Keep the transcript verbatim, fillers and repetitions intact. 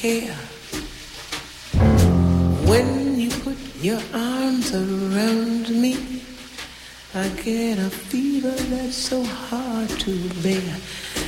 care. When you put your arms around me, I get a fever that's so hard to bear.